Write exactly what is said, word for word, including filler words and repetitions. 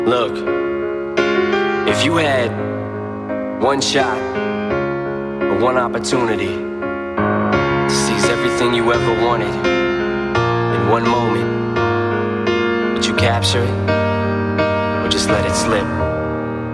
Look, if you had one shot or one opportunity to seize everything you ever wanted in one moment, would you capture it or just let it slip?